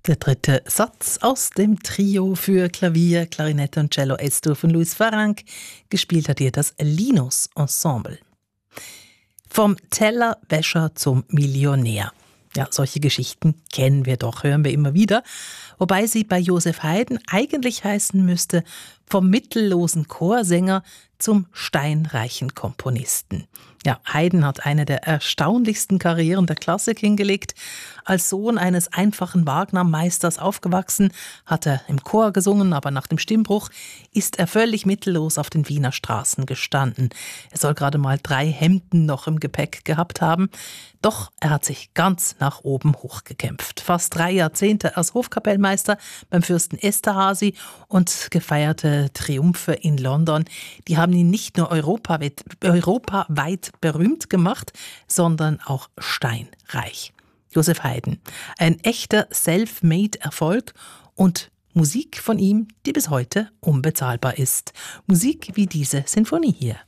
Der dritte Satz aus dem Trio für Klavier, Klarinette und Cello Es-Dur von Louis Farrenc. Gespielt hat ihr das Linus Ensemble. Vom Tellerwäscher zum Millionär. Ja, solche Geschichten kennen wir doch, hören wir immer wieder. Wobei sie bei Joseph Haydn eigentlich heißen müsste, vom mittellosen Chorsänger zum steinreichen Komponisten. Ja, Haydn hat eine der erstaunlichsten Karrieren der Klassik hingelegt. Als Sohn eines einfachen Wagner-Meisters aufgewachsen, hat er im Chor gesungen, aber nach dem Stimmbruch ist er völlig mittellos auf den Wiener Straßen gestanden. Er soll gerade mal 3 Hemden noch im Gepäck gehabt haben. Doch er hat sich ganz nach oben hochgekämpft. Fast 3 Jahrzehnte als Hofkapellmeister beim Fürsten Esterházy und gefeierte Triumphe in London. Die haben ihn nicht nur europaweit berühmt gemacht, sondern auch steinreich. Joseph Haydn, ein echter Self-Made-Erfolg und Musik von ihm, die bis heute unbezahlbar ist. Musik wie diese Sinfonie hier.